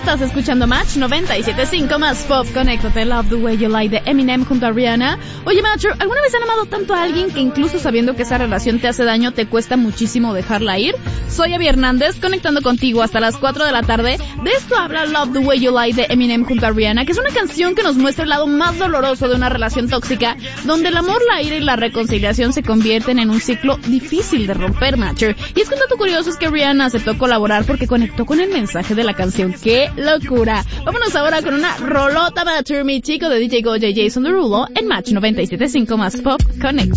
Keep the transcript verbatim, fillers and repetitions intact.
Estás escuchando Match noventa y siete punto cinco más Pop. Conéctate, Love the Way You Lie de Eminem junto a Rihanna. Oye, Matcher, ¿alguna vez han amado tanto a alguien que incluso sabiendo que esa relación te hace daño te cuesta muchísimo dejarla ir? Soy Abby Hernández, conectando contigo hasta las cuatro de la tarde. De esto habla Love the Way You Lie de Eminem junto a Rihanna, que es una canción que nos muestra el lado más doloroso de una relación tóxica, donde el amor, la ira y la reconciliación se convierten en un ciclo difícil de romper, Matcher. Y es que un dato curioso es que Rihanna aceptó colaborar porque conectó con el mensaje de la canción. ¡Qué locura! Vámonos ahora con una rolota, Matcher, mi chico de D J Goya y Jason Derulo en Match noventa y siete punto cinco más Pop Connect.